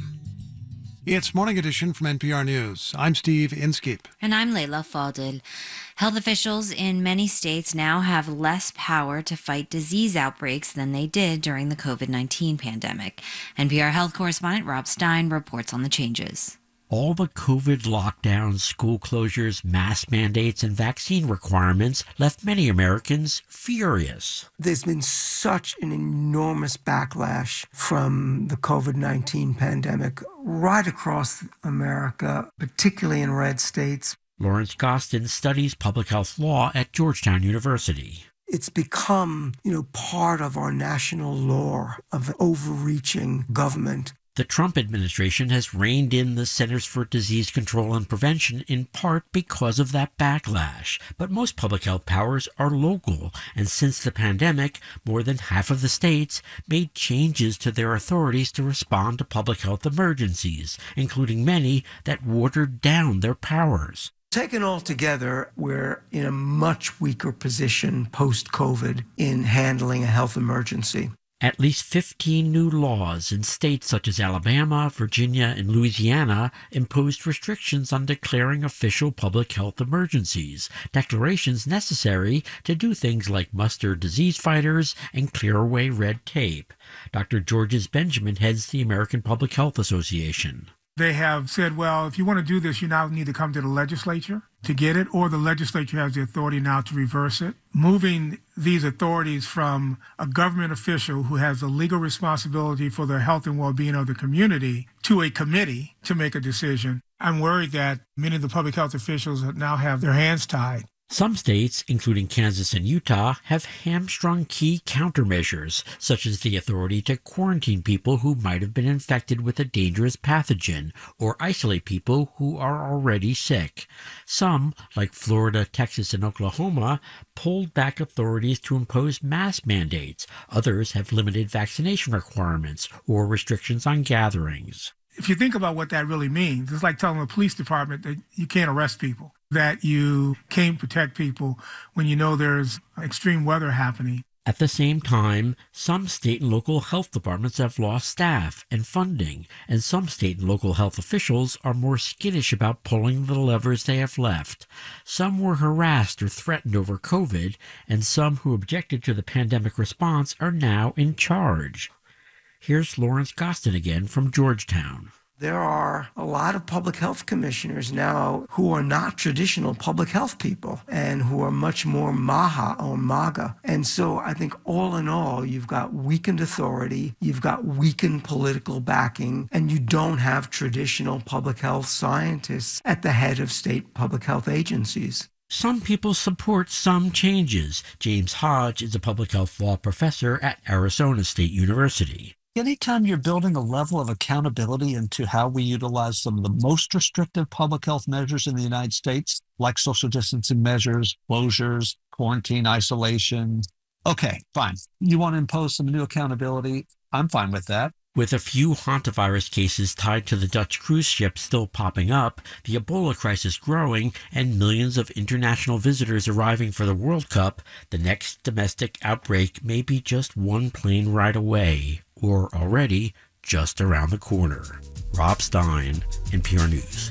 It's Morning Edition from NPR News. I'm Steve Inskeep. And I'm Leila Fadel. Health officials in many states now have less power to fight disease outbreaks than they did during the COVID-19 pandemic. NPR health correspondent Rob Stein reports on the changes. All the COVID lockdowns, school closures, mask mandates, and vaccine requirements left many Americans furious. There's been such an enormous backlash from the COVID-19 pandemic right across America, particularly in red states. Lawrence Gostin studies public health law at Georgetown University. It's become, part of our national lore of overreaching government. The Trump administration has reined in the Centers for Disease Control and Prevention in part because of that backlash. But most public health powers are local, and since the pandemic, more than half of the states made changes to their authorities to respond to public health emergencies, including many that watered down their powers. Taken all together, we're in a much weaker position post-COVID in handling a health emergency. At least 15 new laws in states such as Alabama, Virginia, and Louisiana imposed restrictions on declaring official public health emergencies, declarations necessary to do things like muster disease fighters and clear away red tape. Dr. Georges Benjamin heads the American Public Health Association. They have said, well, if you want to do this, you now need to come to the legislature to get it, or the legislature has the authority now to reverse it. Moving these authorities from a government official who has a legal responsibility for the health and well-being of the community to a committee to make a decision. I'm worried that many of the public health officials now have their hands tied. Some states, including Kansas and Utah, have hamstrung key countermeasures, such as the authority to quarantine people who might have been infected with a dangerous pathogen or isolate people who are already sick. Some, like Florida, Texas, and Oklahoma, pulled back authorities to impose mask mandates. Others have limited vaccination requirements or restrictions on gatherings. If you think about what that really means, it's like telling the police department that you can't arrest people, that you can't protect people when you know there's extreme weather happening. At the same time, some state and local health departments have lost staff and funding, and some state and local health officials are more skittish about pulling the levers they have left. Some were harassed or threatened over COVID, and some who objected to the pandemic response are now in charge. Here's Lawrence Gostin again from Georgetown. There are a lot of public health commissioners now who are not traditional public health people and who are much more MAHA or MAGA. And so I think all in all, you've got weakened authority, you've got weakened political backing, and you don't have traditional public health scientists at the head of state public health agencies. Some people support some changes. James Hodge is a public health law professor at Arizona State University. Anytime you're building a level of accountability into how we utilize some of the most restrictive public health measures in the United States, like social distancing measures, closures, quarantine, isolation. Okay, fine. You want to impose some new accountability? I'm fine with that. With a few hantavirus cases tied to the Dutch cruise ship still popping up, the Ebola crisis growing, and millions of international visitors arriving for the World Cup, the next domestic outbreak may be just one plane ride away, or already just around the corner. Rob Stein, NPR News.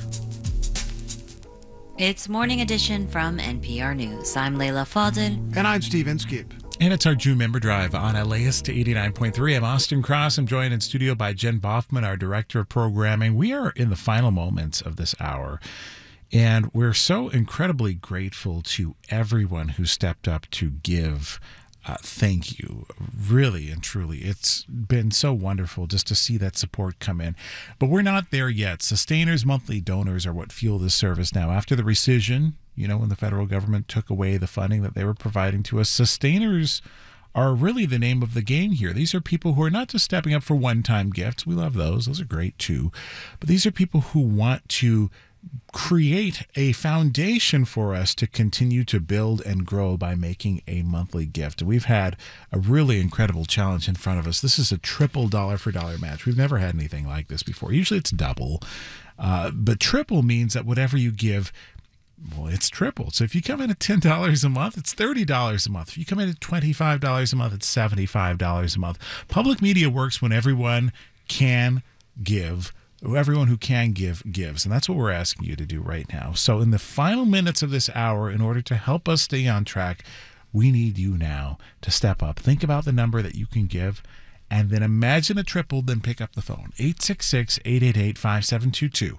It's Morning Edition from NPR News. I'm Leila Fadel. And I'm Steve Inskeep. And it's our June member drive on LAist to 89.3. I'm Austin Cross. I'm joined in studio by Jen Boffman, our director of programming. We are in the final moments of this hour, and we're so incredibly grateful to everyone who stepped up to give. Thank you, really and truly. It's been so wonderful just to see that support come in. But we're not there yet. Sustainers monthly donors are what fuel this service now. After the rescission, when the federal government took away the funding that they were providing to us, sustainers are really the name of the game here. These are people who are not just stepping up for one-time gifts. We love those. Those are great too. But these are people who want to create a foundation for us to continue to build and grow by making a monthly gift. We've had a really incredible challenge in front of us. This is a triple dollar for dollar match. We've never had anything like this before. Usually it's double, but triple means that whatever you give, well, it's triple. So if you come in at $10 a month, it's $30 a month. If you come in at $25 a month, it's $75 a month. Public media works when everyone can give. Everyone who can give gives, and that's what we're asking you to do right now. So in the final minutes of this hour, in order to help us stay on track, we need you now to step up. Think about the number that you can give, and then imagine a triple, then pick up the phone. 866-888-5722.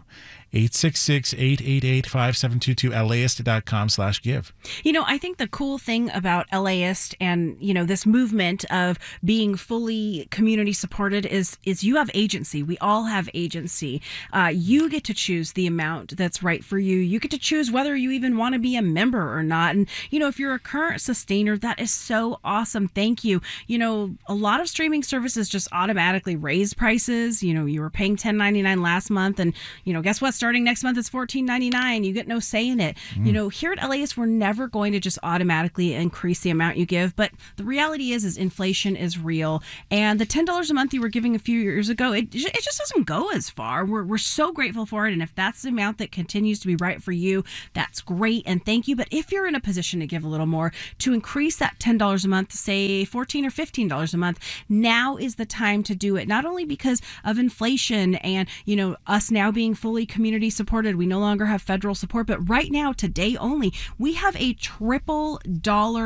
866-888-5722, LAist.com/give. I think the cool thing about LAist and, this movement of being fully community supported is you have agency. We all have agency. You get to choose the amount that's right for you. You get to choose whether you even want to be a member or not. And, if you're a current sustainer, that is so awesome. Thank you. A lot of streaming services just automatically raise prices. You were paying $10.99 last month, and, guess what? Starting next month, it's $14.99. You get no say in it. Here at LAist, we're never going to just automatically increase the amount you give. But the reality is inflation is real. And the $10 a month you were giving a few years ago, it just doesn't go as far. We're so grateful for it. And if that's the amount that continues to be right for you, that's great. And thank you. But if you're in a position to give a little more, to increase that $10 a month, say $14 or $15 a month, now is the time to do it. Not only because of inflation and, us now being fully community supported, we no longer have federal support, but right now, today only, we have a triple dollar